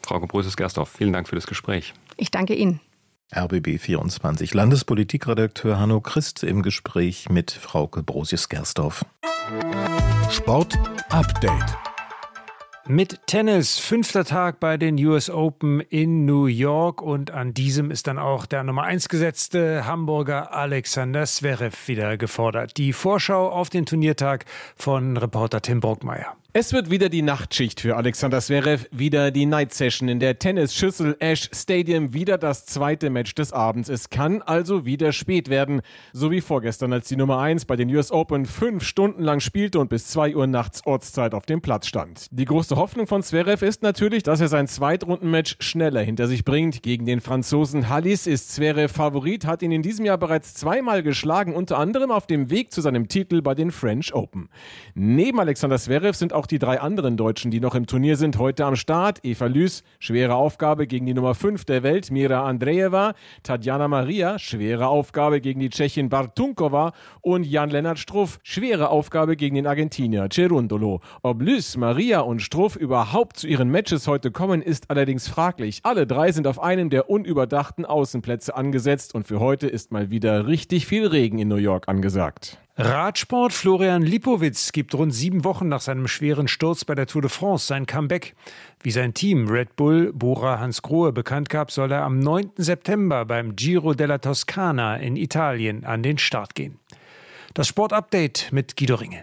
Frau Gebrosius-Gersdorf, vielen Dank für das Gespräch. Ich danke Ihnen. RBB24 Landespolitikredakteur Hanno Christ im Gespräch mit Frau Gebrosius-Gersdorf. Sport Update. Mit Tennis, 5. Tag bei den US Open in New York und an diesem ist dann auch der Nummer 1 gesetzte Hamburger Alexander Zverev wieder gefordert. Die Vorschau auf den Turniertag von Reporter Tim Brockmeier. Es wird wieder die Nachtschicht für Alexander Zverev, wieder die Night Session in der Tennisschüssel Ash Stadium, wieder das zweite Match des Abends. Es kann also wieder spät werden, so wie vorgestern, als die Nummer 1 bei den US Open 5 Stunden lang spielte und bis 2 Uhr nachts Ortszeit auf dem Platz stand. Die große Hoffnung von Zverev ist natürlich, dass er sein Zweitrundenmatch schneller hinter sich bringt. Gegen den Franzosen Halys ist Zverev Favorit, hat ihn in diesem Jahr bereits zweimal geschlagen, unter anderem auf dem Weg zu seinem Titel bei den French Open. Neben Alexander Zverev sind auch die 3 anderen Deutschen, die noch im Turnier sind, heute am Start. Eva Lüß, schwere Aufgabe gegen die Nummer 5 der Welt, Mira Andreeva. Tatjana Maria, schwere Aufgabe gegen die Tschechin Bartunkova. Und Jan-Lennart Struff, schwere Aufgabe gegen den Argentinier Cerundolo. Ob Lüß, Maria und Struff überhaupt zu ihren Matches heute kommen, ist allerdings fraglich. Alle 3 sind auf einem der unüberdachten Außenplätze angesetzt und für heute ist mal wieder richtig viel Regen in New York angesagt. Radsport: Florian Lipowitz gibt rund 7 Wochen nach seinem schweren Sturz bei der Tour de France sein Comeback. Wie sein Team Red Bull Bora Hansgrohe bekannt gab, soll er am 9. September beim Giro della Toscana in Italien an den Start gehen. Das Sportupdate mit Guido Ringe.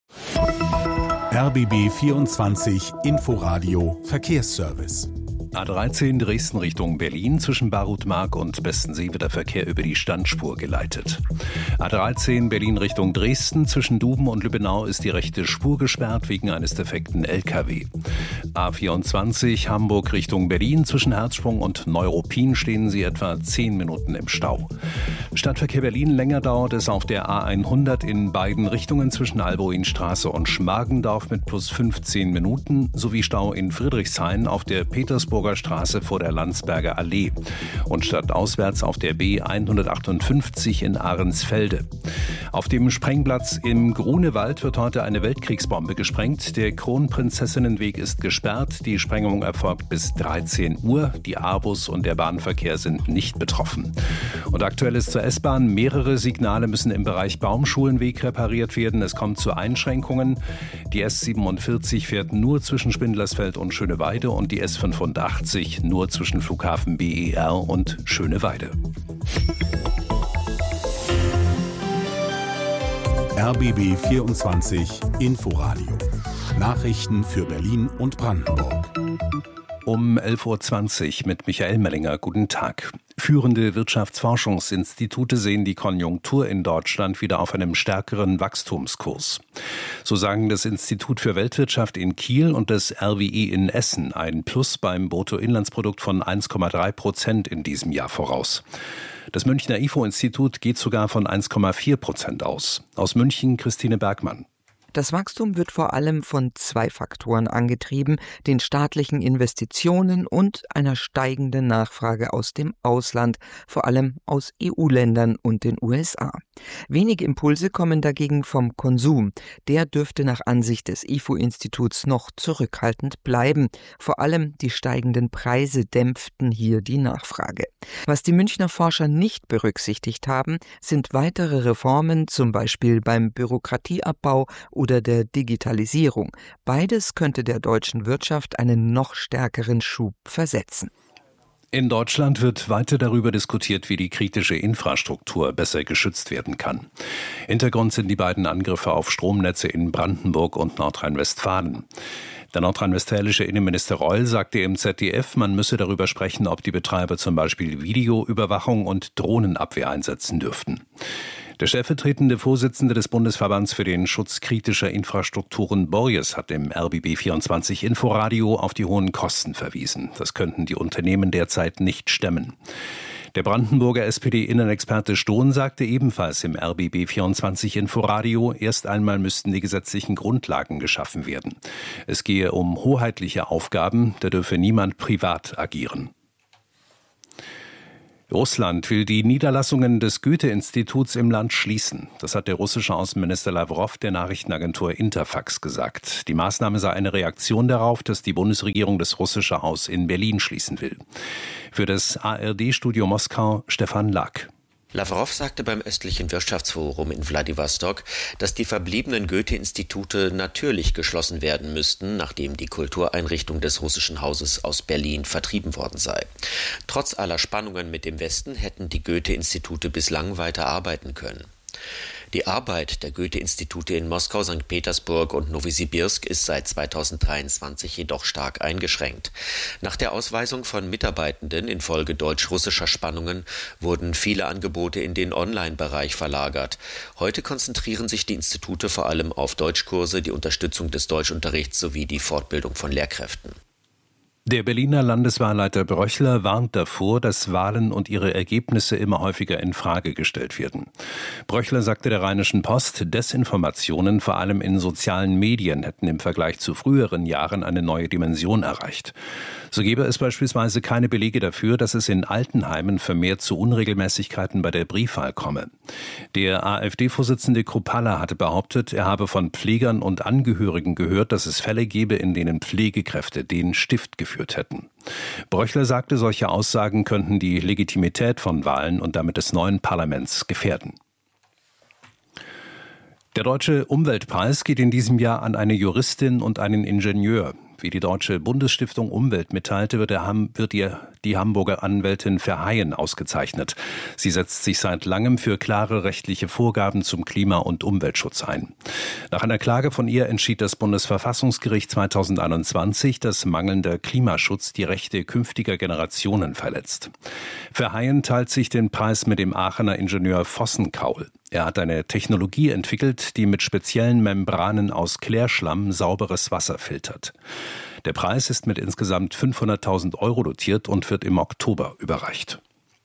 RBB 24 Inforadio Verkehrsservice. A13 Dresden Richtung Berlin. Zwischen Barutmark und Bestensee wird der Verkehr über die Standspur geleitet. A13 Berlin Richtung Dresden. Zwischen Duben und Lübbenau ist die rechte Spur gesperrt wegen eines defekten LKW. A24 Hamburg Richtung Berlin. Zwischen Herzsprung und Neuruppin stehen Sie etwa 10 Minuten im Stau. Stadtverkehr Berlin: länger dauert es auf der A100 in beiden Richtungen zwischen Alboinstraße und Schmargendorf mit plus 15 Minuten sowie Stau in Friedrichshain auf der Petersburger Straße vor der Landsberger Allee und stadtauswärts auf der B158 in Ahrensfelde. Auf dem Sprengplatz im Grunewald wird heute eine Weltkriegsbombe gesprengt. Der Kronprinzessinnenweg ist gesperrt. Die Sprengung erfolgt bis 13 Uhr. Die A-Bus und der Bahnverkehr sind nicht betroffen. Und aktuell ist zur S-Bahn: mehrere Signale müssen im Bereich Baumschulenweg repariert werden. Es kommt zu Einschränkungen. Die S47 fährt nur zwischen Spindlersfeld und Schöneweide und die S85 nur zwischen Flughafen BER und Schöneweide. RBB 24 Inforadio. Nachrichten für Berlin und Brandenburg. Um 11.20 Uhr mit Michael Mellinger. Guten Tag. Führende Wirtschaftsforschungsinstitute sehen die Konjunktur in Deutschland wieder auf einem stärkeren Wachstumskurs. So sagen das Institut für Weltwirtschaft in Kiel und das RWI in Essen ein Plus beim Bruttoinlandsprodukt von 1,3% in diesem Jahr voraus. Das Münchner IFO-Institut geht sogar von 1,4% aus. Aus München Christine Bergmann. Das Wachstum wird vor allem von 2 Faktoren angetrieben: den staatlichen Investitionen und einer steigenden Nachfrage aus dem Ausland, vor allem aus EU-Ländern und den USA. Wenige Impulse kommen dagegen vom Konsum. Der dürfte nach Ansicht des IFO-Instituts noch zurückhaltend bleiben. Vor allem die steigenden Preise dämpften hier die Nachfrage. Was die Münchner Forscher nicht berücksichtigt haben, sind weitere Reformen, zum Beispiel beim Bürokratieabbau oder der Digitalisierung. Beides könnte der deutschen Wirtschaft einen noch stärkeren Schub versetzen. In Deutschland wird weiter darüber diskutiert, wie die kritische Infrastruktur besser geschützt werden kann. Hintergrund sind die beiden Angriffe auf Stromnetze in Brandenburg und Nordrhein-Westfalen. Der nordrhein-westfälische Innenminister Reul sagte im ZDF, man müsse darüber sprechen, ob die Betreiber zum Beispiel Videoüberwachung und Drohnenabwehr einsetzen dürften. Der stellvertretende Vorsitzende des Bundesverbands für den Schutz kritischer Infrastrukturen, Borjes, hat im RBB24 Inforadio auf die hohen Kosten verwiesen. Das könnten die Unternehmen derzeit nicht stemmen. Der Brandenburger SPD-Innenexperte Stohn sagte ebenfalls im RBB24 Inforadio, erst einmal müssten die gesetzlichen Grundlagen geschaffen werden. Es gehe um hoheitliche Aufgaben, da dürfe niemand privat agieren. Russland will die Niederlassungen des Goethe-Instituts im Land schließen. Das hat der russische Außenminister Lawrow der Nachrichtenagentur Interfax gesagt. Die Maßnahme sei eine Reaktion darauf, dass die Bundesregierung das russische Haus in Berlin schließen will. Für das ARD-Studio Moskau Stefan Lack. Lawrow sagte beim östlichen Wirtschaftsforum in Wladiwostok, dass die verbliebenen Goethe-Institute natürlich geschlossen werden müssten, nachdem die Kultureinrichtung des russischen Hauses aus Berlin vertrieben worden sei. Trotz aller Spannungen mit dem Westen hätten die Goethe-Institute bislang weiter arbeiten können. Die Arbeit der Goethe-Institute in Moskau, St. Petersburg und Nowosibirsk ist seit 2023 jedoch stark eingeschränkt. Nach der Ausweisung von Mitarbeitenden infolge deutsch-russischer Spannungen wurden viele Angebote in den Online-Bereich verlagert. Heute konzentrieren sich die Institute vor allem auf Deutschkurse, die Unterstützung des Deutschunterrichts sowie die Fortbildung von Lehrkräften. Der Berliner Landeswahlleiter Bröchler warnt davor, dass Wahlen und ihre Ergebnisse immer häufiger in Frage gestellt werden. Bröchler sagte der Rheinischen Post, Desinformationen vor allem in sozialen Medien hätten im Vergleich zu früheren Jahren eine neue Dimension erreicht. So gebe es beispielsweise keine Belege dafür, dass es in Altenheimen vermehrt zu Unregelmäßigkeiten bei der Briefwahl komme. Der AfD-Vorsitzende Kruppalla hatte behauptet, er habe von Pflegern und Angehörigen gehört, dass es Fälle gebe, in denen Pflegekräfte den Stift geführt hätten. Bröchler sagte, solche Aussagen könnten die Legitimität von Wahlen und damit des neuen Parlaments gefährden. Der Deutsche Umweltpreis geht in diesem Jahr an eine Juristin und einen Ingenieur. Wie die Deutsche Bundesstiftung Umwelt mitteilte, wird die Hamburger Anwältin Verheyen ausgezeichnet. Sie setzt sich seit langem für klare rechtliche Vorgaben zum Klima- und Umweltschutz ein. Nach einer Klage von ihr entschied das Bundesverfassungsgericht 2021, dass mangelnder Klimaschutz die Rechte künftiger Generationen verletzt. Verheyen teilt sich den Preis mit dem Aachener Ingenieur Vossenkaul. Er hat eine Technologie entwickelt, die mit speziellen Membranen aus Klärschlamm sauberes Wasser filtert. Der Preis ist mit insgesamt 500.000 € dotiert und wird im Oktober überreicht.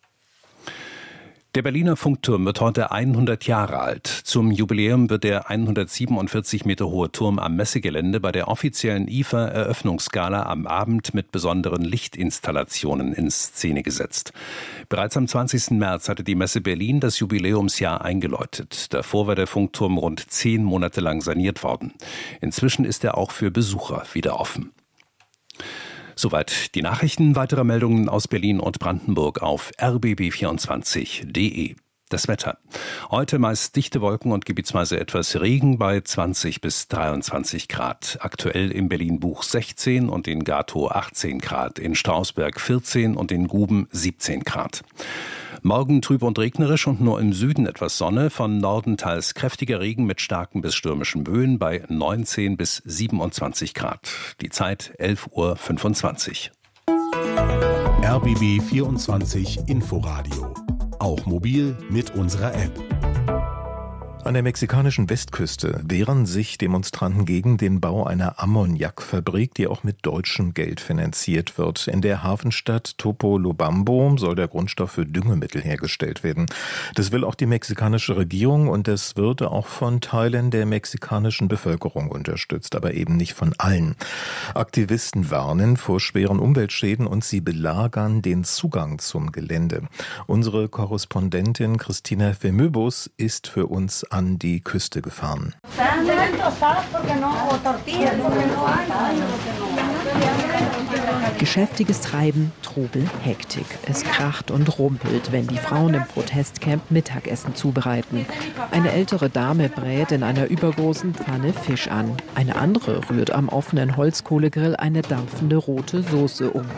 Der Berliner Funkturm wird heute 100 Jahre alt. Zum Jubiläum wird der 147 Meter hohe Turm am Messegelände bei der offiziellen IFA-Eröffnungsgala am Abend mit besonderen Lichtinstallationen in Szene gesetzt. Bereits am 20. März hatte die Messe Berlin das Jubiläumsjahr eingeläutet. Davor war der Funkturm rund 10 Monate lang saniert worden. Inzwischen ist er auch für Besucher wieder offen. Soweit die Nachrichten. Weitere Meldungen aus Berlin und Brandenburg auf rbb24.de. Das Wetter. Heute meist dichte Wolken und gebietsweise etwas Regen bei 20 bis 23 Grad. Aktuell in Berlin-Buch 16 und in Gatow 18 Grad. In Strausberg 14 und in Guben 17 Grad. Morgen trüb und regnerisch und nur im Süden etwas Sonne. Von Norden teils kräftiger Regen mit starken bis stürmischen Böen bei 19 bis 27 Grad. Die Zeit 11:25 Uhr. RBB 24 Inforadio. Auch mobil mit unserer App. An der mexikanischen Westküste wehren sich Demonstranten gegen den Bau einer Ammoniakfabrik, die auch mit deutschem Geld finanziert wird. In der Hafenstadt Topolobampo soll der Grundstoff für Düngemittel hergestellt werden. Das will auch die mexikanische Regierung und das wird auch von Teilen der mexikanischen Bevölkerung unterstützt, aber eben nicht von allen. Aktivisten warnen vor schweren Umweltschäden und sie belagern den Zugang zum Gelände. Unsere Korrespondentin Christina Vermöbus ist für uns an die Küste gefahren. Geschäftiges Treiben, Trubel, Hektik. Es kracht und rumpelt, wenn die Frauen im Protestcamp Mittagessen zubereiten. Eine ältere Dame brät in einer übergroßen Pfanne Fisch an. Eine andere rührt am offenen Holzkohlegrill eine dampfende rote Soße um.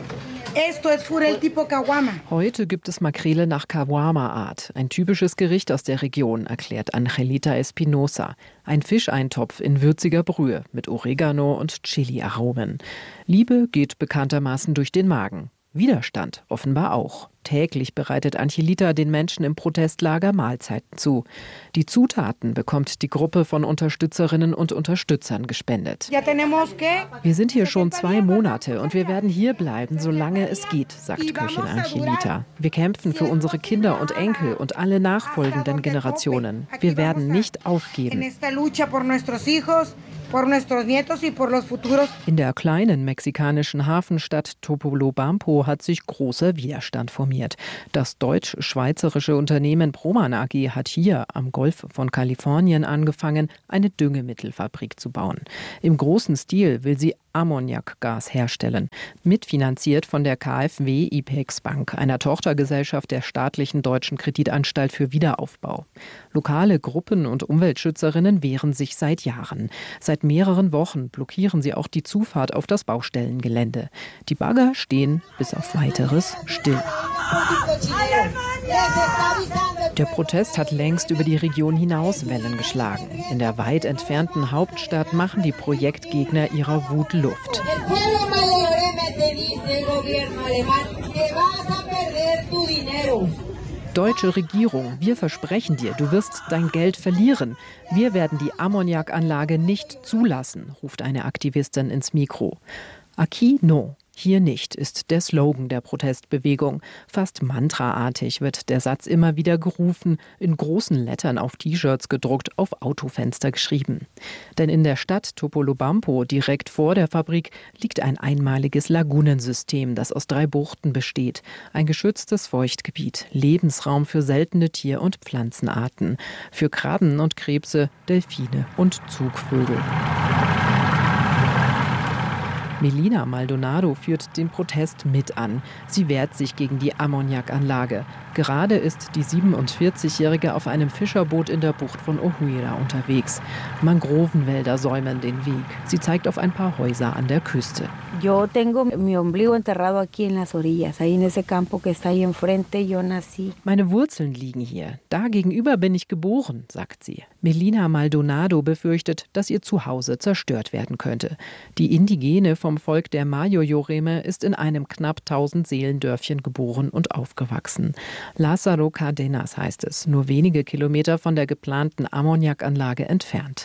Heute gibt es Makrele nach Caguama-Art, ein typisches Gericht aus der Region, erklärt Angelita Espinosa. Ein Fischeintopf in würziger Brühe mit Oregano und Chili-Aromen. Liebe geht bekanntermaßen durch den Magen. Widerstand offenbar auch. Täglich bereitet Angelita den Menschen im Protestlager Mahlzeiten zu. Die Zutaten bekommt die Gruppe von Unterstützerinnen und Unterstützern gespendet. Wir sind hier schon 2 Monate und wir werden hier bleiben, solange es geht, sagt Köchin Angelita. Wir kämpfen für unsere Kinder und Enkel und alle nachfolgenden Generationen. Wir werden nicht aufgeben. In der kleinen mexikanischen Hafenstadt Topolobampo hat sich großer Widerstand formiert. alarmiert. Das deutsch-schweizerische Unternehmen Proman AG hat hier am Golf von Kalifornien angefangen, eine Düngemittelfabrik zu bauen. Im großen Stil will sie Ammoniakgas herstellen, mitfinanziert von der KfW IPEX Bank, einer Tochtergesellschaft der staatlichen Deutschen Kreditanstalt für Wiederaufbau. Lokale Gruppen und Umweltschützerinnen wehren sich seit Jahren. Seit mehreren Wochen blockieren sie auch die Zufahrt auf das Baustellengelände. Die Bagger stehen bis auf Weiteres still. Der Protest hat längst über die Region hinaus Wellen geschlagen. In der weit entfernten Hauptstadt machen die Projektgegner ihrer Wut Luft. Deutsche Regierung, wir versprechen dir, du wirst dein Geld verlieren. Wir werden die Ammoniakanlage nicht zulassen, ruft eine Aktivistin ins Mikro. Aquí no. Hier nicht, ist der Slogan der Protestbewegung. Fast mantraartig wird der Satz immer wieder gerufen, in großen Lettern auf T-Shirts gedruckt, auf Autofenster geschrieben. Denn in der Stadt Topolobampo, direkt vor der Fabrik, liegt ein einmaliges Lagunensystem, das aus 3 Buchten besteht. Ein geschütztes Feuchtgebiet, Lebensraum für seltene Tier- und Pflanzenarten, für Krabben und Krebse, Delfine und Zugvögel. Melina Maldonado führt den Protest mit an. Sie wehrt sich gegen die Ammoniakanlage. Gerade ist die 47-Jährige auf einem Fischerboot in der Bucht von Ohuira unterwegs. Mangrovenwälder säumen den Weg. Sie zeigt auf ein paar Häuser an der Küste. Yo tengo mi ombligo enterrado aquí en las orillas, ahí en ese campo que está ahí enfrente, yo nací. Meine Wurzeln liegen hier. Da gegenüber bin ich geboren, sagt sie. Melina Maldonado befürchtet, dass ihr Zuhause zerstört werden könnte. Die Indigene vom Volk der Mayo-Yoreme ist in einem knapp 1000 Seelendörfchen geboren und aufgewachsen. Lázaro Cárdenas heißt es, nur wenige Kilometer von der geplanten Ammoniakanlage entfernt.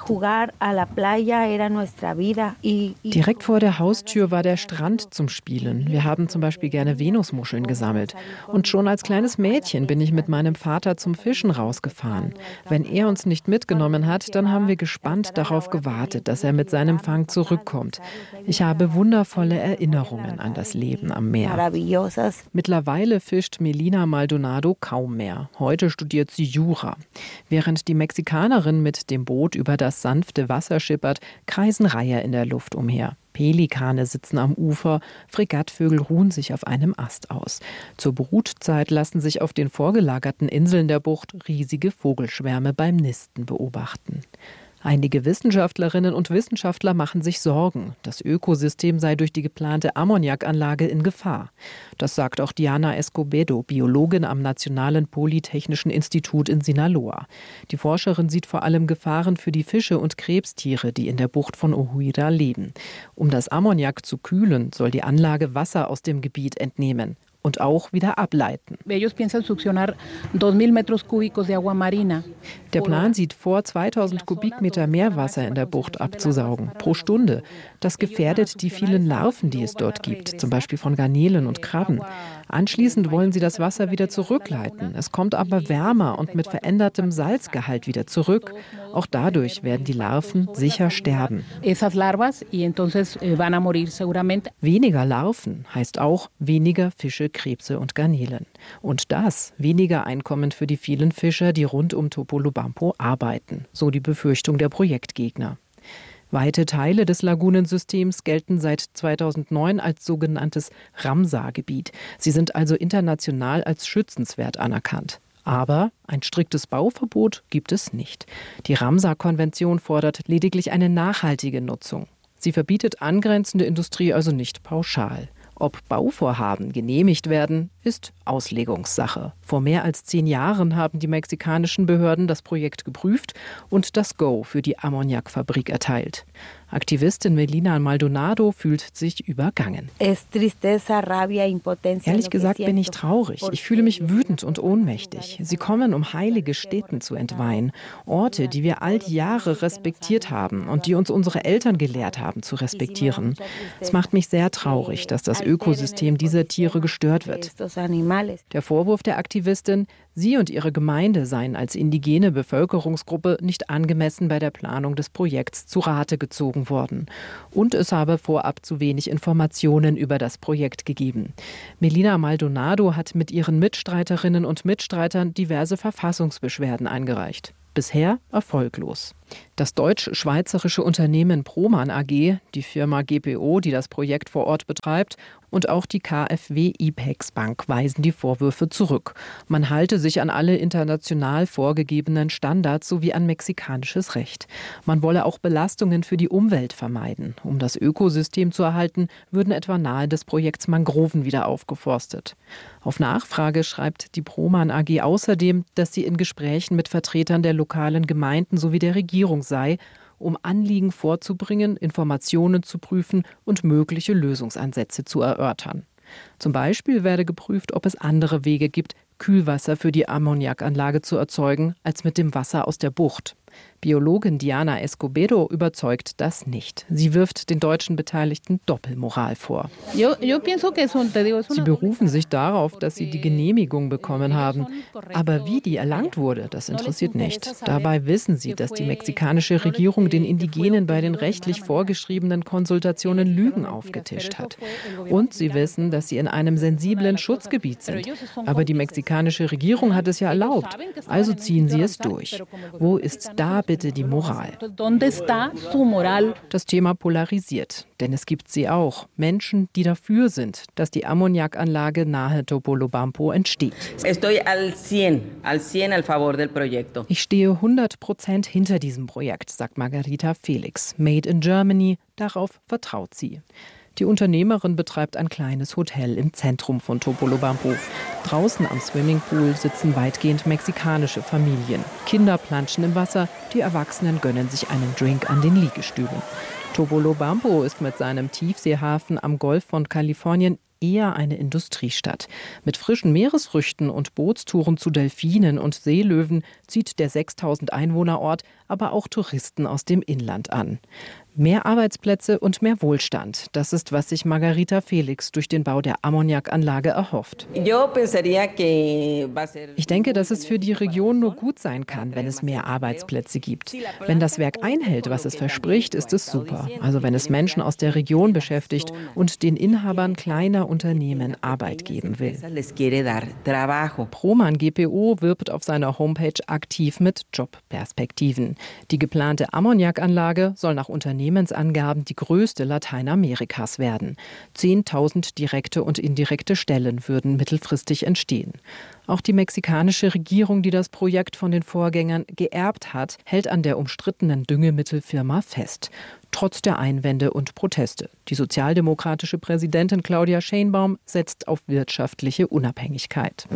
Direkt vor der Haustür war der Strand zum Spielen. Wir haben zum Beispiel gerne Venusmuscheln gesammelt. Und schon als kleines Mädchen bin ich mit meinem Vater zum Fischen rausgefahren. Wenn er uns nicht mitgenommen hat, dann haben wir gespannt darauf gewartet, dass er mit seinem Fang zurückkommt. Ich habe wundervolle Erinnerungen an das Leben am Meer. Mittlerweile fischt Melina Maldonado kaum mehr. Heute studiert sie Jura. Während die Mexikanerin mit dem Boot über das sanfte Wasser schippert, kreisen Reiher in der Luft umher. Pelikane sitzen am Ufer, Fregattvögel ruhen sich auf einem Ast aus. Zur Brutzeit lassen sich auf den vorgelagerten Inseln der Bucht riesige Vogelschwärme beim Nisten beobachten. Einige Wissenschaftlerinnen und Wissenschaftler machen sich Sorgen. Das Ökosystem sei durch die geplante Ammoniakanlage in Gefahr. Das sagt auch Diana Escobedo, Biologin am Nationalen Polytechnischen Institut in Sinaloa. Die Forscherin sieht vor allem Gefahren für die Fische und Krebstiere, die in der Bucht von Ohuira leben. Um das Ammoniak zu kühlen, soll die Anlage Wasser aus dem Gebiet entnehmen und auch wieder ableiten. Der Plan sieht vor, 2000 Kubikmeter Meerwasser in der Bucht abzusaugen, pro Stunde. Das gefährdet die vielen Larven, die es dort gibt, zum Beispiel von Garnelen und Krabben. Anschließend wollen sie das Wasser wieder zurückleiten. Es kommt aber wärmer und mit verändertem Salzgehalt wieder zurück. Auch dadurch werden die Larven sicher sterben. Weniger Larven heißt auch weniger Fische, Krebse und Garnelen. Und das weniger Einkommen für die vielen Fischer, die rund um Topolobampo arbeiten, so die Befürchtung der Projektgegner. Weite Teile des Lagunensystems gelten seit 2009 als sogenanntes Ramsar-Gebiet. Sie sind also international als schützenswert anerkannt. Aber ein striktes Bauverbot gibt es nicht. Die Ramsar-Konvention fordert lediglich eine nachhaltige Nutzung. Sie verbietet angrenzende Industrie also nicht pauschal. Ob Bauvorhaben genehmigt werden, ist Auslegungssache. Vor mehr als 10 Jahren haben die mexikanischen Behörden das Projekt geprüft und das Go für die Ammoniakfabrik erteilt. Aktivistin Melina Maldonado fühlt sich übergangen. Ehrlich gesagt bin ich traurig. Ich fühle mich wütend und ohnmächtig. Sie kommen, um heilige Stätten zu entweihen. Orte, die wir all die Jahre respektiert haben und die uns unsere Eltern gelehrt haben zu respektieren. Es macht mich sehr traurig, dass das Ökosystem dieser Tiere gestört wird. Der Vorwurf der Aktivistin: Sie und ihre Gemeinde seien als indigene Bevölkerungsgruppe nicht angemessen bei der Planung des Projekts zu Rate gezogen worden. Und es habe vorab zu wenig Informationen über das Projekt gegeben. Melina Maldonado hat mit ihren Mitstreiterinnen und Mitstreitern diverse Verfassungsbeschwerden eingereicht. Bisher erfolglos. Das deutsch-schweizerische Unternehmen Proman AG, die Firma GPO, die das Projekt vor Ort betreibt, und auch die KfW IPEX Bank weisen die Vorwürfe zurück. Man halte sich an alle international vorgegebenen Standards sowie an mexikanisches Recht. Man wolle auch Belastungen für die Umwelt vermeiden. Um das Ökosystem zu erhalten, würden etwa nahe des Projekts Mangroven wieder aufgeforstet. Auf Nachfrage schreibt die Proman AG außerdem, dass sie in Gesprächen mit Vertretern der lokalen Gemeinden sowie der Regierung sei, um Anliegen vorzubringen, Informationen zu prüfen und mögliche Lösungsansätze zu erörtern. Zum Beispiel werde geprüft, ob es andere Wege gibt, Kühlwasser für die Ammoniakanlage zu erzeugen, als mit dem Wasser aus der Bucht. Biologin Diana Escobedo überzeugt das nicht. Sie wirft den deutschen Beteiligten Doppelmoral vor. Sie berufen sich darauf, dass sie die Genehmigung bekommen haben. Aber wie die erlangt wurde, das interessiert nicht. Dabei wissen sie, dass die mexikanische Regierung den Indigenen bei den rechtlich vorgeschriebenen Konsultationen Lügen aufgetischt hat. Und sie wissen, dass sie in einem sensiblen Schutzgebiet sind. Aber die mexikanische Regierung hat es ja erlaubt. Also ziehen sie es durch. Wo ist da bitte die Moral? Das Thema polarisiert, denn es gibt sie auch. Menschen, die dafür sind, dass die Ammoniakanlage nahe Topolobampo entsteht. Ich stehe 100% hinter diesem Projekt, sagt Margarita Felix. Made in Germany, darauf vertraut sie. Die Unternehmerin betreibt ein kleines Hotel im Zentrum von Topolobampo. Draußen am Swimmingpool sitzen weitgehend mexikanische Familien. Kinder planschen im Wasser, die Erwachsenen gönnen sich einen Drink an den Liegestühlen. Topolobampo ist mit seinem Tiefseehafen am Golf von Kalifornien eher eine Industriestadt. Mit frischen Meeresfrüchten und Bootstouren zu Delfinen und Seelöwen zieht der 6000 Einwohnerort aber auch Touristen aus dem Inland an. Mehr Arbeitsplätze und mehr Wohlstand, das ist, was sich Margarita Felix durch den Bau der Ammoniakanlage erhofft. Ich denke, dass es für die Region nur gut sein kann, wenn es mehr Arbeitsplätze gibt. Wenn das Werk einhält, was es verspricht, ist es super. Also wenn es Menschen aus der Region beschäftigt und den Inhabern kleiner Unternehmen Arbeit geben will. Proman GPO wirbt auf seiner Homepage aktiv mit Jobperspektiven. Die geplante Ammoniakanlage soll nach Unternehmensangaben die größte Lateinamerikas werden. 10.000 direkte und indirekte Stellen würden mittelfristig entstehen. Auch die mexikanische Regierung, die das Projekt von den Vorgängern geerbt hat, hält an der umstrittenen Düngemittelfirma fest. Trotz der Einwände und Proteste. Die sozialdemokratische Präsidentin Claudia Sheinbaum setzt auf wirtschaftliche Unabhängigkeit.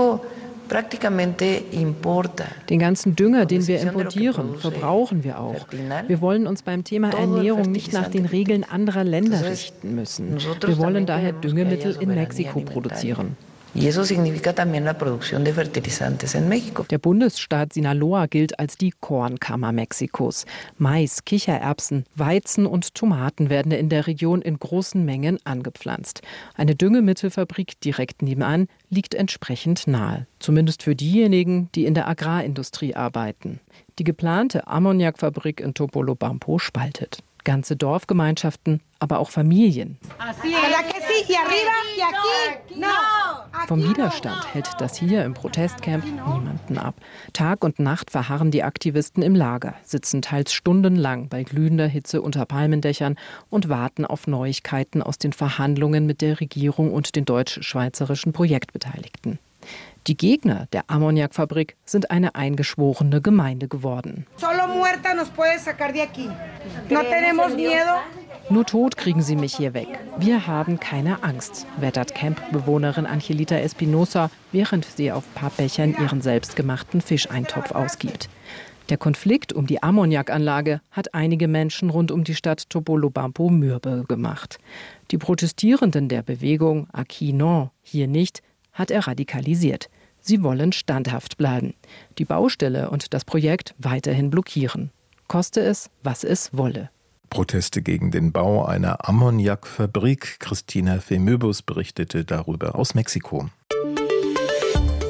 Den ganzen Dünger, den wir importieren, verbrauchen wir auch. Wir wollen uns beim Thema Ernährung nicht nach den Regeln anderer Länder richten müssen. Wir wollen daher Düngemittel in Mexiko produzieren. Der Bundesstaat Sinaloa gilt als die Kornkammer Mexikos. Mais, Kichererbsen, Weizen und Tomaten werden in der Region in großen Mengen angepflanzt. Eine Düngemittelfabrik direkt nebenan liegt entsprechend nahe. Zumindest für diejenigen, die in der Agrarindustrie arbeiten. Die geplante Ammoniakfabrik in Topolobampo spaltet. Ganze Dorfgemeinschaften, aber auch Familien. Vom Widerstand hält das hier im Protestcamp niemanden ab. Tag und Nacht verharren die Aktivisten im Lager, sitzen teils stundenlang bei glühender Hitze unter Palmendächern und warten auf Neuigkeiten aus den Verhandlungen mit der Regierung und den deutsch-schweizerischen Projektbeteiligten. Die Gegner der Ammoniakfabrik sind eine eingeschworene Gemeinde geworden. Nur tot kriegen sie mich hier weg. Wir haben keine Angst, wettert Campbewohnerin Angelita Espinosa, während sie auf Pappbechern ihren selbstgemachten Fischeintopf ausgibt. Der Konflikt um die Ammoniakanlage hat einige Menschen rund um die Stadt Topolobampo mürbe gemacht. Die Protestierenden der Bewegung Aquí No, hier nicht, hat er radikalisiert. Sie wollen standhaft bleiben. Die Baustelle und das Projekt weiterhin blockieren. Koste es, was es wolle. Proteste gegen den Bau einer Ammoniakfabrik. Christina Femöbus berichtete darüber aus Mexiko.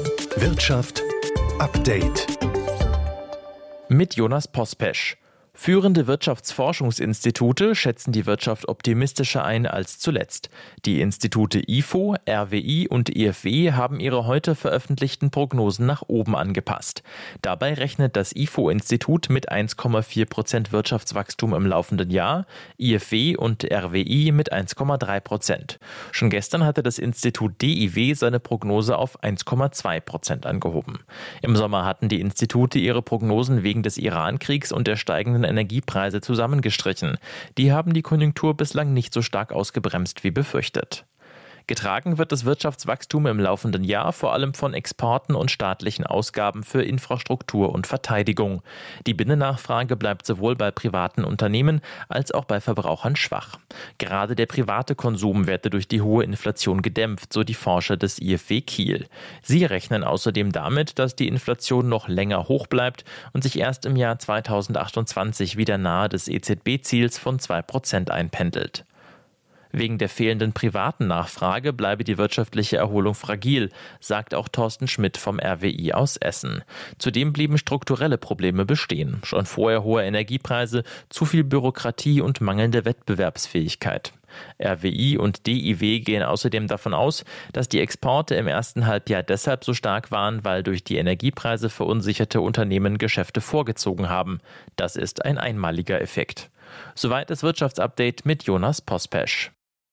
Wirtschaft Update. Mit Jonas Pospesch. Führende Wirtschaftsforschungsinstitute schätzen die Wirtschaft optimistischer ein als zuletzt. Die Institute IFO, RWI und IFW haben ihre heute veröffentlichten Prognosen nach oben angepasst. Dabei rechnet das IFO-Institut mit 1,4% Wirtschaftswachstum im laufenden Jahr, IFW und RWI mit 1,3%. Schon gestern hatte das Institut DIW seine Prognose auf 1,2% angehoben. Im Sommer hatten die Institute ihre Prognosen wegen des Iran-Kriegs und der steigenden Energiepreise zusammengestrichen. Die haben die Konjunktur bislang nicht so stark ausgebremst wie befürchtet. Getragen wird das Wirtschaftswachstum im laufenden Jahr vor allem von Exporten und staatlichen Ausgaben für Infrastruktur und Verteidigung. Die Binnennachfrage bleibt sowohl bei privaten Unternehmen als auch bei Verbrauchern schwach. Gerade der private Konsum werde durch die hohe Inflation gedämpft, so die Forscher des IFW Kiel. Sie rechnen außerdem damit, dass die Inflation noch länger hoch bleibt und sich erst im Jahr 2028 wieder nahe des EZB-Ziels von 2% einpendelt. Wegen der fehlenden privaten Nachfrage bleibe die wirtschaftliche Erholung fragil, sagt auch Thorsten Schmidt vom RWI aus Essen. Zudem blieben strukturelle Probleme bestehen. Schon vorher hohe Energiepreise, zu viel Bürokratie und mangelnde Wettbewerbsfähigkeit. RWI und DIW gehen außerdem davon aus, dass die Exporte im ersten Halbjahr deshalb so stark waren, weil durch die Energiepreise verunsicherte Unternehmen Geschäfte vorgezogen haben. Das ist ein einmaliger Effekt. Soweit das Wirtschaftsupdate mit Jonas Pospesch.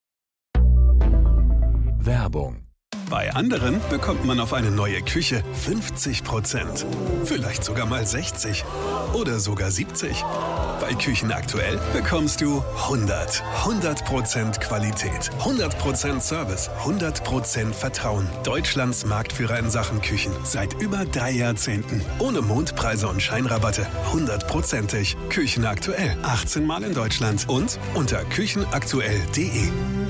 Werbung. Bei anderen bekommt man auf eine neue Küche 50%. Vielleicht sogar mal 60% oder sogar 70%. Bei Küchen aktuell bekommst du 100% Qualität, 100% Service, 100% Vertrauen. Deutschlands Marktführer in Sachen Küchen seit über 3 Jahrzehnten. Ohne Mondpreise und Scheinrabatte, 100%ig. Küchen aktuell, 18 Mal in Deutschland und unter küchenaktuell.de.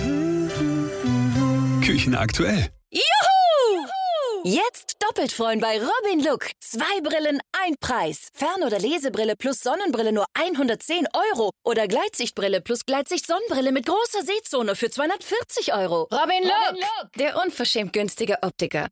Küchen aktuell. Juhu! Jetzt doppelt freuen bei Robin Look. 2 Brillen, 1 Preis. Fern- oder Lesebrille plus Sonnenbrille nur 110 €. Oder Gleitsichtbrille plus Gleitsicht-Sonnenbrille mit großer Sehzone für 240 €. Robin Look, der unverschämt günstige Optiker.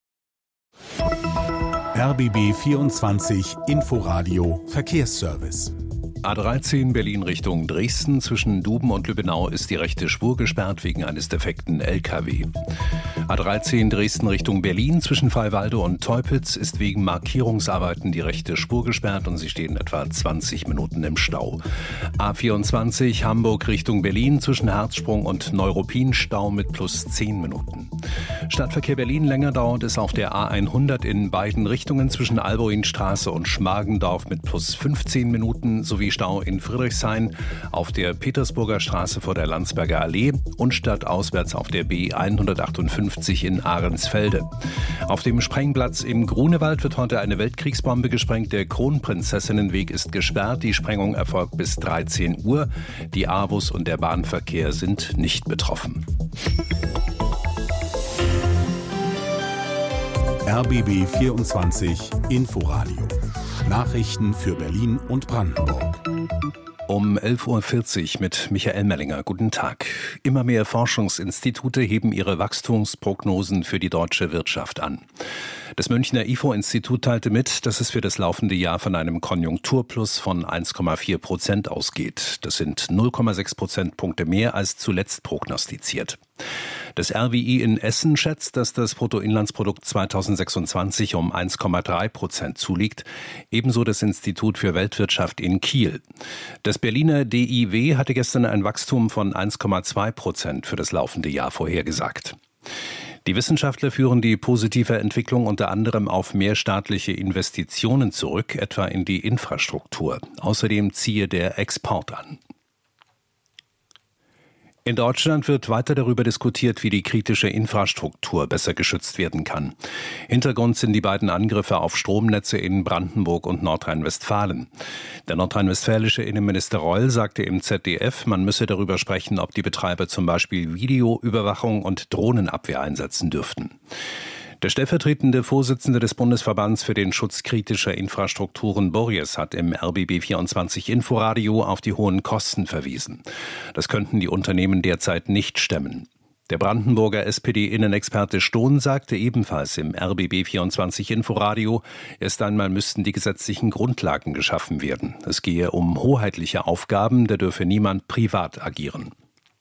RBB 24 Inforadio Verkehrsservice. A13 Berlin Richtung Dresden zwischen Duben und Lübbenau ist die rechte Spur gesperrt wegen eines defekten LKW. A13 Dresden Richtung Berlin zwischen Freiwalde und Teupitz ist wegen Markierungsarbeiten die rechte Spur gesperrt und sie stehen etwa 20 Minuten im Stau. A24 Hamburg Richtung Berlin zwischen Herzsprung und Neuruppin Stau mit plus 10 Minuten. Stadtverkehr Berlin länger dauert es auf der A100 in beiden Richtungen zwischen Alboinstraße und Schmargendorf mit plus 15 Minuten sowie Stau in Friedrichshain auf der Petersburger Straße vor der Landsberger Allee und stadtauswärts auf der B158 in Ahrensfelde. Auf dem Sprengplatz im Grunewald wird heute eine Weltkriegsbombe gesprengt. Der Kronprinzessinnenweg ist gesperrt. Die Sprengung erfolgt bis 13 Uhr. Die AWUS und der Bahnverkehr sind nicht betroffen. RBB 24 Inforadio. Nachrichten für Berlin und Brandenburg. Um 11.40 Uhr mit Michael Mellinger. Guten Tag. Immer mehr Forschungsinstitute heben ihre Wachstumsprognosen für die deutsche Wirtschaft an. Das Münchner IFO-Institut teilte mit, dass es für das laufende Jahr von einem Konjunkturplus von 1,4% ausgeht. Das sind 0,6 Prozentpunkte mehr als zuletzt prognostiziert. Das RWI in Essen schätzt, dass das Bruttoinlandsprodukt 2026 um 1,3% zuliegt. Ebenso das Institut für Weltwirtschaft in Kiel. Das Berliner DIW hatte gestern ein Wachstum von 1,2% für das laufende Jahr vorhergesagt. Die Wissenschaftler führen die positive Entwicklung unter anderem auf mehr staatliche Investitionen zurück, etwa in die Infrastruktur. Außerdem ziehe der Export an. In Deutschland wird weiter darüber diskutiert, wie die kritische Infrastruktur besser geschützt werden kann. Hintergrund sind die beiden Angriffe auf Stromnetze in Brandenburg und Nordrhein-Westfalen. Der nordrhein-westfälische Innenminister Reul sagte im ZDF, man müsse darüber sprechen, ob die Betreiber zum Beispiel Videoüberwachung und Drohnenabwehr einsetzen dürften. Der stellvertretende Vorsitzende des Bundesverbands für den Schutz kritischer Infrastrukturen Borries hat im RBB 24 Inforadio auf die hohen Kosten verwiesen. Das könnten die Unternehmen derzeit nicht stemmen. Der Brandenburger SPD-Innenexperte Stohn sagte ebenfalls im RBB24 Inforadio, erst einmal müssten die gesetzlichen Grundlagen geschaffen werden. Es gehe um hoheitliche Aufgaben, da dürfe niemand privat agieren.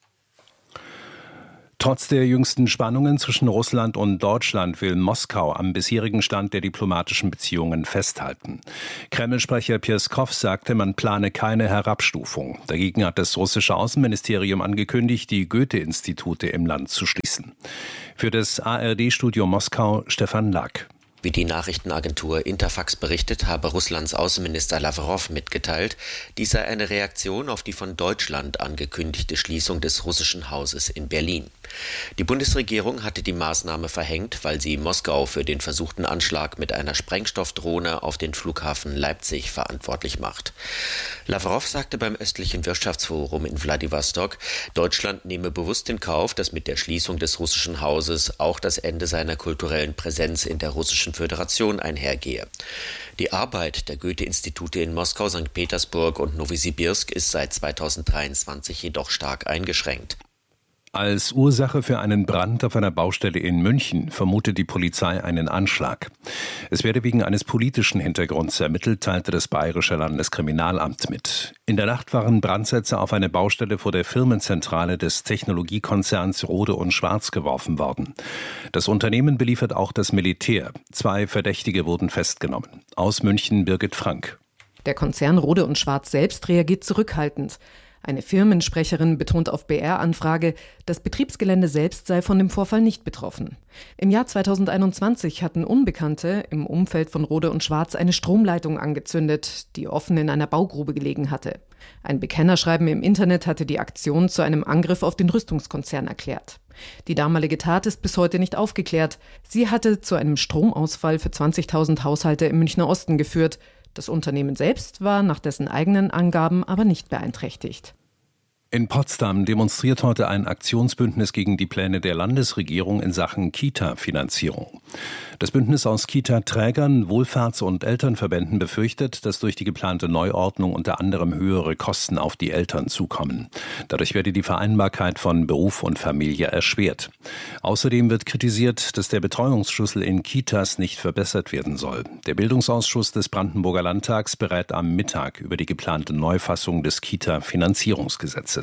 Trotz der jüngsten Spannungen zwischen Russland und Deutschland will Moskau am bisherigen Stand der diplomatischen Beziehungen festhalten. Kreml-Sprecher Pjeskow sagte, man plane keine Herabstufung. Dagegen hat das russische Außenministerium angekündigt, die Goethe-Institute im Land zu schließen. Für das ARD-Studio Moskau Stefan Lack. Wie die Nachrichtenagentur Interfax berichtet, habe Russlands Außenminister Lavrov mitgeteilt, dies sei eine Reaktion auf die von Deutschland angekündigte Schließung des russischen Hauses in Berlin. Die Bundesregierung hatte die Maßnahme verhängt, weil sie Moskau für den versuchten Anschlag mit einer Sprengstoffdrohne auf den Flughafen Leipzig verantwortlich macht. Lavrov sagte beim östlichen Wirtschaftsforum in Wladiwostok, Deutschland nehme bewusst in Kauf, dass mit der Schließung des russischen Hauses auch das Ende seiner kulturellen Präsenz in der russischen Föderation einhergehe. Die Arbeit der Goethe-Institute in Moskau, St. Petersburg und Nowosibirsk ist seit 2023 jedoch stark eingeschränkt. Als Ursache für einen Brand auf einer Baustelle in München vermutet die Polizei einen Anschlag. Es werde wegen eines politischen Hintergrunds ermittelt, teilte das Bayerische Landeskriminalamt mit. In der Nacht waren Brandsätze auf eine Baustelle vor der Firmenzentrale des Technologiekonzerns Rohde & Schwarz geworfen worden. Das Unternehmen beliefert auch das Militär. 2 Verdächtige wurden festgenommen. Aus München Birgit Frank. Der Konzern Rohde & Schwarz selbst reagiert zurückhaltend. Eine Firmensprecherin betont auf BR-Anfrage, das Betriebsgelände selbst sei von dem Vorfall nicht betroffen. Im Jahr 2021 hatten Unbekannte im Umfeld von Rohde & Schwarz eine Stromleitung angezündet, die offen in einer Baugrube gelegen hatte. Ein Bekennerschreiben im Internet hatte die Aktion zu einem Angriff auf den Rüstungskonzern erklärt. Die damalige Tat ist bis heute nicht aufgeklärt. Sie hatte zu einem Stromausfall für 20.000 Haushalte im Münchner Osten geführt. Das Unternehmen selbst war nach dessen eigenen Angaben aber nicht beeinträchtigt. In Potsdam demonstriert heute ein Aktionsbündnis gegen die Pläne der Landesregierung in Sachen Kita-Finanzierung. Das Bündnis aus Kita-Trägern, Wohlfahrts- und Elternverbänden befürchtet, dass durch die geplante Neuordnung unter anderem höhere Kosten auf die Eltern zukommen. Dadurch werde die Vereinbarkeit von Beruf und Familie erschwert. Außerdem wird kritisiert, dass der Betreuungsschlüssel in Kitas nicht verbessert werden soll. Der Bildungsausschuss des Brandenburger Landtags berät am Mittag über die geplante Neufassung des Kita-Finanzierungsgesetzes.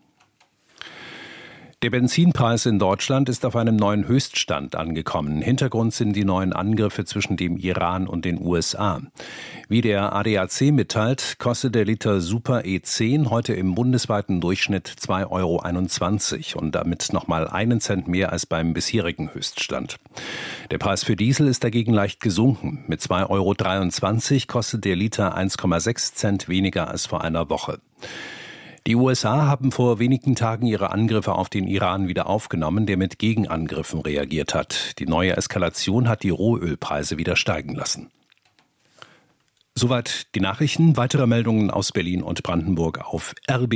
Der Benzinpreis in Deutschland ist auf einem neuen Höchststand angekommen. Hintergrund sind die neuen Angriffe zwischen dem Iran und den USA. Wie der ADAC mitteilt, kostet der Liter Super E10 heute im bundesweiten Durchschnitt 2,21 € und damit nochmal 1 Cent mehr als beim bisherigen Höchststand. Der Preis für Diesel ist dagegen leicht gesunken. Mit 2,23 € kostet der Liter 1,6 Cent weniger als vor einer Woche. Die USA haben vor wenigen Tagen ihre Angriffe auf den Iran wieder aufgenommen, der mit Gegenangriffen reagiert hat. Die neue Eskalation hat die Rohölpreise wieder steigen lassen. Soweit die Nachrichten. Weitere Meldungen aus Berlin und Brandenburg auf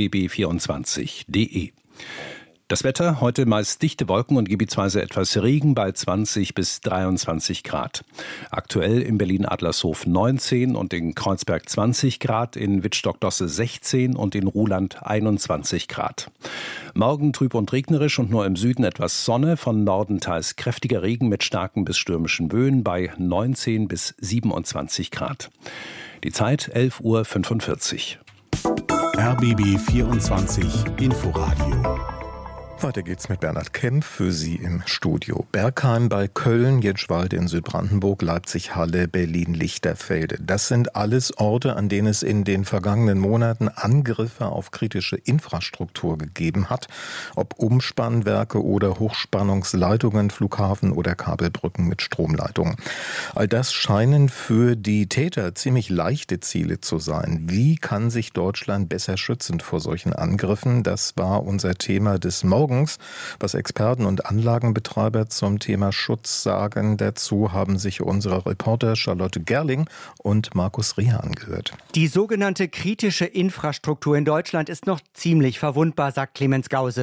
rbb24.de. Das Wetter, heute meist dichte Wolken und gebietsweise etwas Regen bei 20 bis 23 Grad. Aktuell in Berlin-Adlershof 19 und in Kreuzberg 20 Grad, in Wittstock-Dosse 16 und in Ruhland 21 Grad. Morgen trüb und regnerisch und nur im Süden etwas Sonne, von Norden teils kräftiger Regen mit starken bis stürmischen Böen bei 19 bis 27 Grad. Die Zeit 11:45 Uhr. RBB 24 Inforadio. Weiter geht's mit Bernhard Kempf für Sie im Studio. Bergheim bei Köln, Jenschwalde in Südbrandenburg, Leipzig-Halle, Berlin-Lichterfelde. Das sind alles Orte, an denen es in den vergangenen Monaten Angriffe auf kritische Infrastruktur gegeben hat. Ob Umspannwerke oder Hochspannungsleitungen, Flughafen oder Kabelbrücken mit Stromleitungen. All das scheinen für die Täter ziemlich leichte Ziele zu sein. Wie kann sich Deutschland besser schützen vor solchen Angriffen? Das war unser Thema des Morgens. Was Experten und Anlagenbetreiber zum Thema Schutz sagen, dazu haben sich unsere Reporter Charlotte Gerling und Markus Reher angehört. Die sogenannte kritische Infrastruktur in Deutschland ist noch ziemlich verwundbar, sagt Clemens Gause.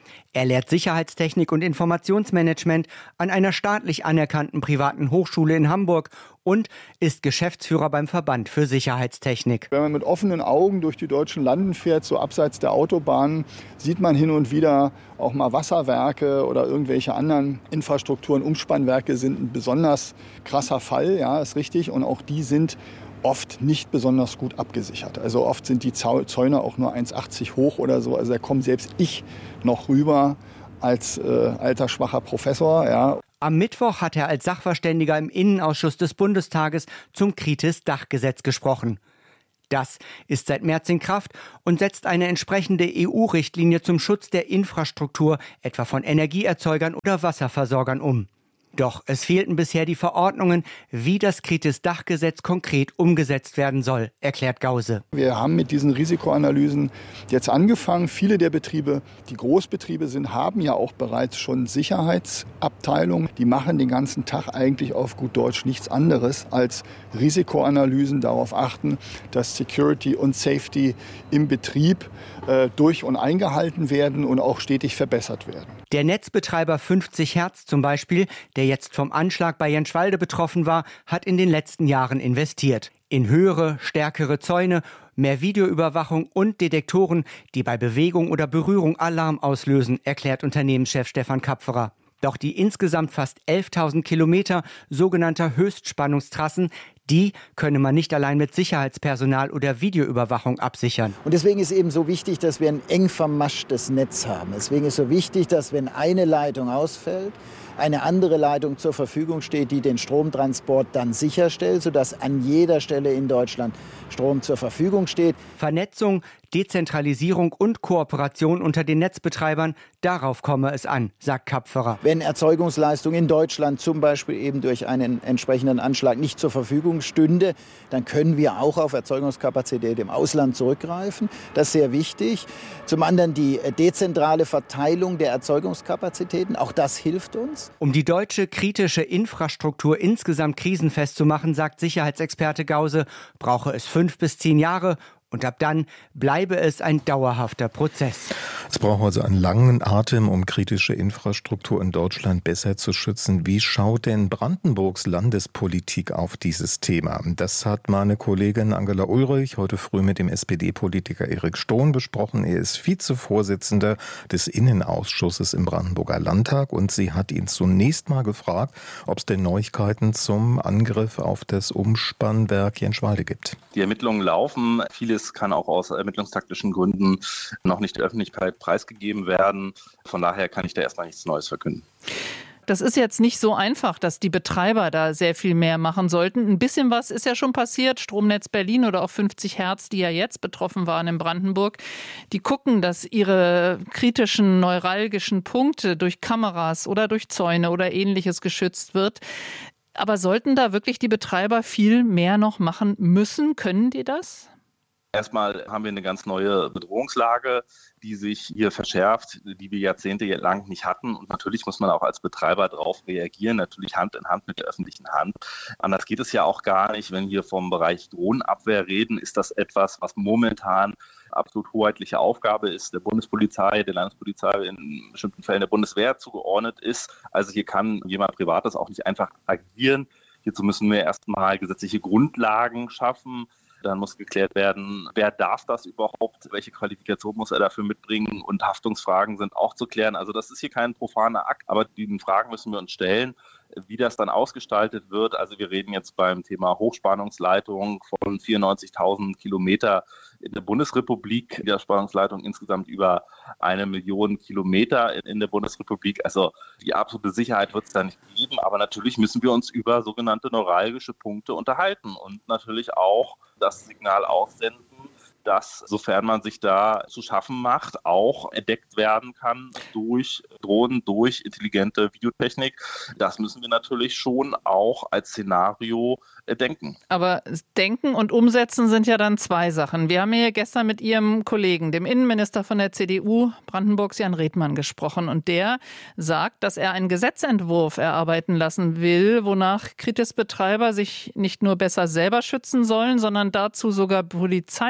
Er lehrt Sicherheitstechnik und Informationsmanagement an einer staatlich anerkannten privaten Hochschule in Hamburg und ist Geschäftsführer beim Verband für Sicherheitstechnik. Wenn man mit offenen Augen durch die deutschen Landen fährt, so abseits der Autobahnen, sieht man hin und wieder auch mal Wasserwerke oder irgendwelche anderen Infrastrukturen. Umspannwerke sind ein besonders krasser Fall, ja, ist richtig. Und auch die sind oft nicht besonders gut abgesichert. Also oft sind die Zäune auch nur 1,80 hoch oder so. Also da komme selbst ich noch rüber als alter, schwacher Professor. Ja. Am Mittwoch hat er als Sachverständiger im Innenausschuss des Bundestages zum Kritis-Dachgesetz gesprochen. Das ist seit März in Kraft und setzt eine entsprechende EU-Richtlinie zum Schutz der Infrastruktur, etwa von Energieerzeugern oder Wasserversorgern um. Doch es fehlten bisher die Verordnungen, wie das Kritis-Dachgesetz konkret umgesetzt werden soll, erklärt Gause. Wir haben mit diesen Risikoanalysen jetzt angefangen. Viele der Betriebe, die Großbetriebe sind, haben ja auch bereits schon Sicherheitsabteilungen. Die machen den ganzen Tag eigentlich auf gut Deutsch nichts anderes als Risikoanalysen, darauf achten, dass Security und Safety im Betrieb durch und eingehalten werden und auch stetig verbessert werden. Der Netzbetreiber 50 Hertz zum Beispiel, der jetzt vom Anschlag bei Jenschwalde betroffen war, hat in den letzten Jahren investiert. In höhere, stärkere Zäune, mehr Videoüberwachung und Detektoren, die bei Bewegung oder Berührung Alarm auslösen, erklärt Unternehmenschef Stefan Kapferer. Doch die insgesamt fast 11.000 Kilometer sogenannter Höchstspannungstrassen, die könne man nicht allein mit Sicherheitspersonal oder Videoüberwachung absichern. Und deswegen ist eben so wichtig, dass wir ein eng vermaschtes Netz haben. Deswegen ist so wichtig, dass wenn eine Leitung ausfällt, eine andere Leitung zur Verfügung steht, die den Stromtransport dann sicherstellt, sodass an jeder Stelle in Deutschland Strom zur Verfügung steht. Vernetzung, Dezentralisierung und Kooperation unter den Netzbetreibern, darauf komme es an, sagt Kapferer. Wenn Erzeugungsleistung in Deutschland zum Beispiel eben durch einen entsprechenden Anschlag nicht zur Verfügung stünde, dann können wir auch auf Erzeugungskapazität im Ausland zurückgreifen. Das ist sehr wichtig. Zum anderen die dezentrale Verteilung der Erzeugungskapazitäten, auch das hilft uns. Um die deutsche kritische Infrastruktur insgesamt krisenfest zu machen, sagt Sicherheitsexperte Gause, brauche es 5 bis 10 Jahre. Und ab dann bleibe es ein dauerhafter Prozess. Es braucht also einen langen Atem, um kritische Infrastruktur in Deutschland besser zu schützen. Wie schaut denn Brandenburgs Landespolitik auf dieses Thema? Das hat meine Kollegin Angela Ulrich heute früh mit dem SPD-Politiker Erik Stohn besprochen. Er ist Vizevorsitzender des Innenausschusses im Brandenburger Landtag und sie hat ihn zunächst mal gefragt, ob es denn Neuigkeiten zum Angriff auf das Umspannwerk Jenschwalde gibt. Die Ermittlungen laufen. Vieles kann auch aus ermittlungstaktischen Gründen noch nicht der Öffentlichkeit preisgegeben werden. Von daher kann ich da erstmal nichts Neues verkünden. Das ist jetzt nicht so einfach, dass die Betreiber da sehr viel mehr machen sollten. Ein bisschen was ist ja schon passiert. Stromnetz Berlin oder auch 50 Hertz, die ja jetzt betroffen waren in Brandenburg, die gucken, dass ihre kritischen, neuralgischen Punkte durch Kameras oder durch Zäune oder Ähnliches geschützt wird. Aber sollten da wirklich die Betreiber viel mehr noch machen müssen? Können die das? Erstmal haben wir eine ganz neue Bedrohungslage, die sich hier verschärft, die wir jahrzehntelang nicht hatten. Und natürlich muss man auch als Betreiber darauf reagieren, natürlich Hand in Hand mit der öffentlichen Hand. Anders geht es ja auch gar nicht. Wenn wir vom Bereich Drohnenabwehr reden, ist das etwas, was momentan absolut hoheitliche Aufgabe ist, der Bundespolizei, der Landespolizei, in bestimmten Fällen der Bundeswehr zugeordnet ist. Also hier kann jemand Privates auch nicht einfach agieren. Hierzu müssen wir erstmal gesetzliche Grundlagen schaffen. Dann muss geklärt werden, wer darf das überhaupt, welche Qualifikation muss er dafür mitbringen und Haftungsfragen sind auch zu klären. Also das ist hier kein profaner Akt, aber diesen Fragen müssen wir uns stellen, wie das dann ausgestaltet wird. Also wir reden jetzt beim Thema Hochspannungsleitung von 94.000 Kilometer in der Bundesrepublik, die Spannungsleitung insgesamt über 1 Million Kilometer in der Bundesrepublik. Also die absolute Sicherheit wird es da nicht geben, aber natürlich müssen wir uns über sogenannte neuralgische Punkte unterhalten und natürlich auch das Signal aussenden, dass, sofern man sich da zu schaffen macht, auch entdeckt werden kann durch Drohnen, durch intelligente Videotechnik. Das müssen wir natürlich schon auch als Szenario denken. Aber denken und umsetzen sind ja dann zwei Sachen. Wir haben hier gestern mit Ihrem Kollegen, dem Innenminister von der CDU Brandenburgs, Jan Redmann, gesprochen. Und der sagt, dass er einen Gesetzentwurf erarbeiten lassen will, wonach Kritis-Betreiber sich nicht nur besser selber schützen sollen, sondern dazu sogar polizeiliche Befugnisse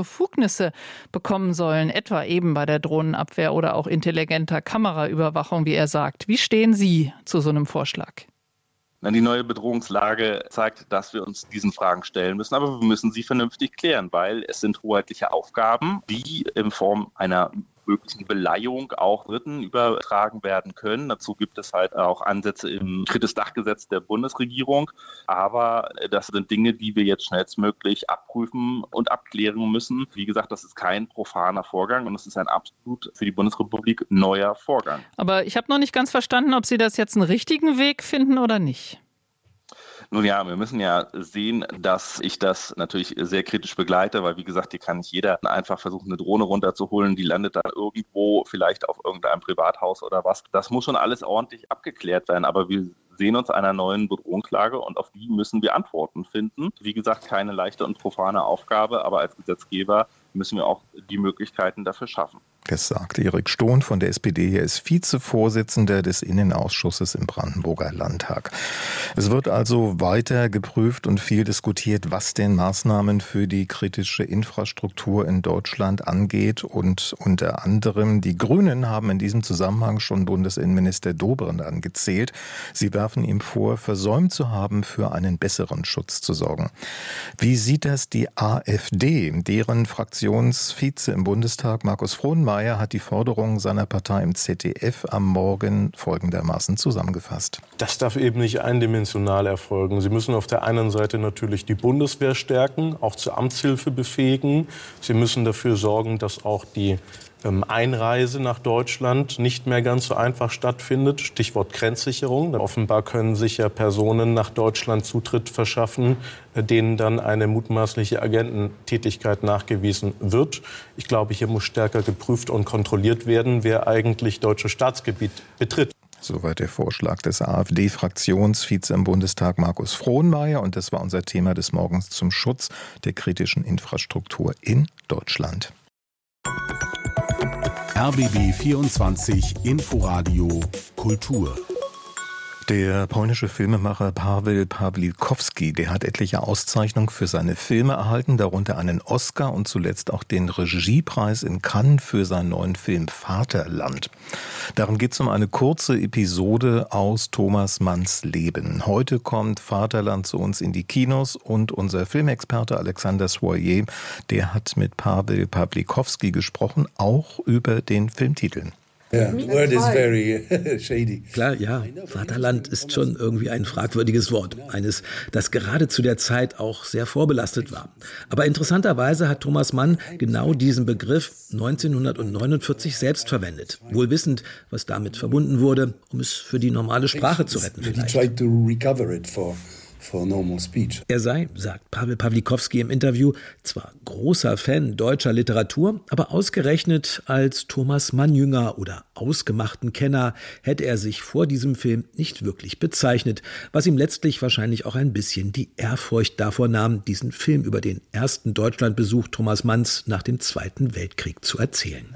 Befugnisse bekommen sollen, etwa eben bei der Drohnenabwehr oder auch intelligenter Kameraüberwachung, wie er sagt. Wie stehen Sie zu so einem Vorschlag? Die neue Bedrohungslage zeigt, dass wir uns diesen Fragen stellen müssen, aber wir müssen sie vernünftig klären, weil es sind hoheitliche Aufgaben, die in Form einer möglichen Beleihung auch Dritten übertragen werden können. Dazu gibt es halt auch Ansätze im Drittes Dachgesetz der Bundesregierung. Aber das sind Dinge, die wir jetzt schnellstmöglich abprüfen und abklären müssen. Wie gesagt, das ist kein profaner Vorgang und es ist ein absolut für die Bundesrepublik neuer Vorgang. Aber ich habe noch nicht ganz verstanden, ob Sie das jetzt einen richtigen Weg finden oder nicht. Nun ja, wir müssen ja sehen, dass ich das natürlich sehr kritisch begleite, weil wie gesagt, hier kann nicht jeder einfach versuchen, eine Drohne runterzuholen, die landet dann irgendwo, vielleicht auf irgendeinem Privathaus oder was. Das muss schon alles ordentlich abgeklärt werden, aber wir sehen uns einer neuen Bedrohungslage und auf die müssen wir Antworten finden. Wie gesagt, keine leichte und profane Aufgabe, aber als Gesetzgeber müssen wir auch die Möglichkeiten dafür schaffen. Das sagt Erik Stohn von der SPD. Er ist Vizevorsitzender des Innenausschusses im Brandenburger Landtag. Es wird also weiter geprüft und viel diskutiert, was denn Maßnahmen für die kritische Infrastruktur in Deutschland angeht. Und unter anderem die Grünen haben in diesem Zusammenhang schon Bundesinnenminister Dobrindt angezählt. Sie werfen ihm vor, versäumt zu haben, für einen besseren Schutz zu sorgen. Wie sieht das die AfD? Deren Fraktionsvize im Bundestag, Markus Frohnmeier, hat die Forderungen seiner Partei im ZDF am Morgen folgendermaßen zusammengefasst. Das darf eben nicht eindimensional erfolgen. Sie müssen auf der einen Seite natürlich die Bundeswehr stärken, auch zur Amtshilfe befähigen. Sie müssen dafür sorgen, dass auch die Einreise nach Deutschland nicht mehr ganz so einfach stattfindet. Stichwort Grenzsicherung. Offenbar können sich ja Personen nach Deutschland Zutritt verschaffen, denen dann eine mutmaßliche Agententätigkeit nachgewiesen wird. Ich glaube, hier muss stärker geprüft und kontrolliert werden, wer eigentlich deutsches Staatsgebiet betritt. Soweit der Vorschlag des AfD-Fraktionsvize im Bundestag Markus Frohnmeier. Und das war unser Thema des Morgens zum Schutz der kritischen Infrastruktur in Deutschland. RBB 24 Inforadio Kultur. Der polnische Filmemacher Paweł Pawlikowski, der hat etliche Auszeichnungen für seine Filme erhalten, darunter einen Oscar und zuletzt auch den Regiepreis in Cannes für seinen neuen Film Vaterland. Darin geht es um eine kurze Episode aus Thomas Manns Leben. Heute kommt Vaterland zu uns in die Kinos und unser Filmexperte Alexander Soyer, der hat mit Paweł Pawlikowski gesprochen, auch über den Filmtitel. Word is very shady. Klar, ja, Vaterland ist schon irgendwie ein fragwürdiges Wort. Eines, das gerade zu der Zeit auch sehr vorbelastet war. Aber interessanterweise hat Thomas Mann genau diesen Begriff 1949 selbst verwendet. Wohl wissend, was damit verbunden wurde, um es für die normale Sprache zu retten vielleicht. Er sei, sagt Paweł Pawlikowski im Interview, zwar großer Fan deutscher Literatur, aber ausgerechnet als Thomas Mann-Jünger oder ausgemachten Kenner hätte er sich vor diesem Film nicht wirklich bezeichnet, was ihm letztlich wahrscheinlich auch ein bisschen die Ehrfurcht davor nahm, diesen Film über den ersten Deutschlandbesuch Thomas Manns nach dem Zweiten Weltkrieg zu erzählen.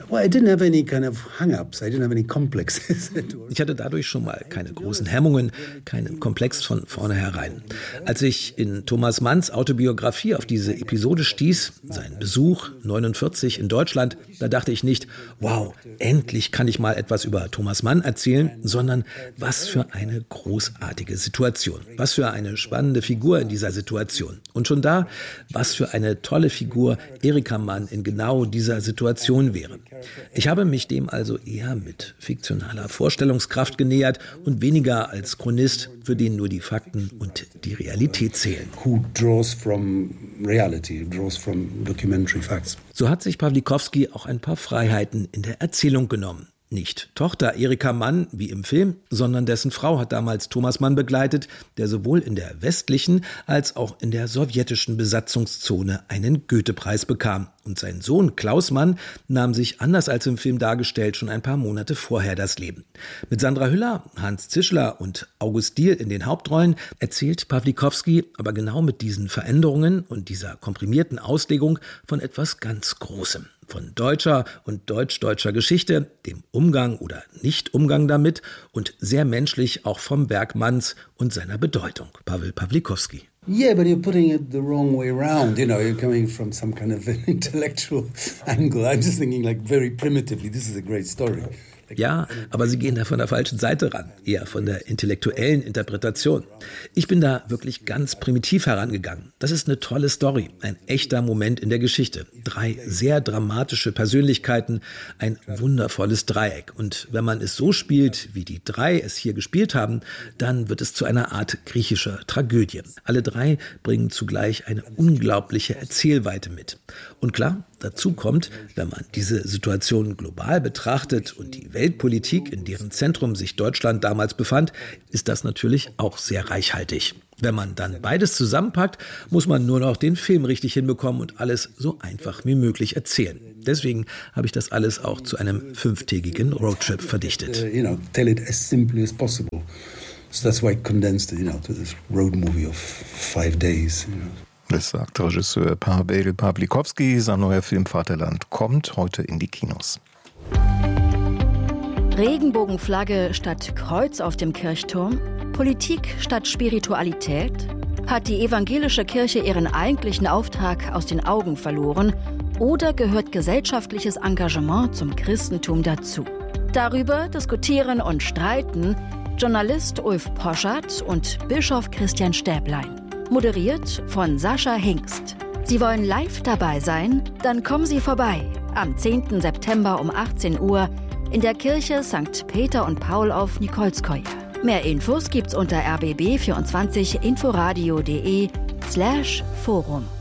Ich hatte dadurch schon mal keine großen Hemmungen, keinen Komplex von vornherein. Als ich in Thomas Manns Autobiografie auf diese Episode stieß, seinen Besuch 1949 in Deutschland, da dachte ich nicht, wow, endlich kann ich mal etwas über Thomas Mann erzählen, sondern was für eine großartige Situation, was für eine spannende Figur in dieser Situation. Und schon da, was für eine tolle Figur Erika Mann in genau dieser Situation wäre. Ich habe mich dem also eher mit fiktionaler Vorstellungskraft genähert und weniger als Chronist, für den nur die Fakten und die Realität zählen. Who draws from reality, draws from documentary facts. So hat sich Pawlikowski auch ein paar Freiheiten in der Erzählung genommen. Nicht Tochter Erika Mann, wie im Film, sondern dessen Frau hat damals Thomas Mann begleitet, der sowohl in der westlichen als auch in der sowjetischen Besatzungszone einen Goethe-Preis bekam. Und sein Sohn Klaus Mann nahm sich, anders als im Film dargestellt, schon ein paar Monate vorher das Leben. Mit Sandra Hüller, Hans Zischler und August Diehl in den Hauptrollen erzählt Pawlikowski aber genau mit diesen Veränderungen und dieser komprimierten Auslegung von etwas ganz Großem. Von deutscher und deutsch-deutscher Geschichte, dem Umgang oder Nicht-Umgang damit und sehr menschlich auch vom Werk Manns und seiner Bedeutung. Paweł Pawlikowski. Yeah, but you're putting it the wrong way around. You're coming from some kind of an intellectual angle. I'm just thinking like very primitively, this is a great story. Ja, aber Sie gehen da von der falschen Seite ran, eher von der intellektuellen Interpretation. Ich bin da wirklich ganz primitiv herangegangen. Das ist eine tolle Story, ein echter Moment in der Geschichte. 3 sehr dramatische Persönlichkeiten, ein wundervolles Dreieck. Und wenn man es so spielt, wie die 3 es hier gespielt haben, dann wird es zu einer Art griechischer Tragödie. Alle 3 bringen zugleich eine unglaubliche Erzählweite mit. Und klar, dazu kommt, wenn man diese Situation global betrachtet und die Weltpolitik, in deren Zentrum sich Deutschland damals befand, ist das natürlich auch sehr reichhaltig. Wenn man dann beides zusammenpackt, muss man nur noch den Film richtig hinbekommen und alles so einfach wie möglich erzählen. Deswegen habe ich das alles auch zu einem 5-tägigen Roadtrip verdichtet. Tell it as simply as possible. So that's why I condensed it, to this road movie of 5 days. Das sagt Regisseur Paweł Pawlikowski. Sein neuer Film Vaterland kommt heute in die Kinos. Regenbogenflagge statt Kreuz auf dem Kirchturm? Politik statt Spiritualität? Hat die evangelische Kirche ihren eigentlichen Auftrag aus den Augen verloren? Oder gehört gesellschaftliches Engagement zum Christentum dazu? Darüber diskutieren und streiten Journalist Ulf Poschardt und Bischof Christian Stäblein. Moderiert von Sascha Hingst. Sie wollen live dabei sein? Dann kommen Sie vorbei. Am 10. September um 18 Uhr in der Kirche St. Peter und Paul auf Nikolskoje. Mehr Infos gibt's unter rbb24inforadio.de/forum.